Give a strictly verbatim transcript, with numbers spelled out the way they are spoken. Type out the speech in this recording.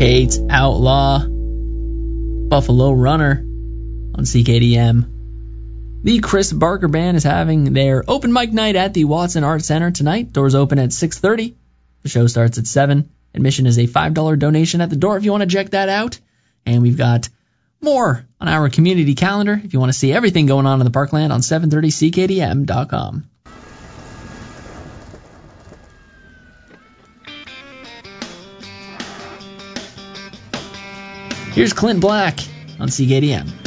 Kate Outlaw, Buffalo Runner on C K D M. The Chris Barker Band is having their open mic night at the Watson Art Center tonight. Doors open at six thirty. The show starts at seven. Admission is a five dollars donation at the door if you want to check that out. And we've got more on our community calendar if you want to see everything going on in the Parkland on seven thirty C K D M dot com. Here's Clint Black on C K D M.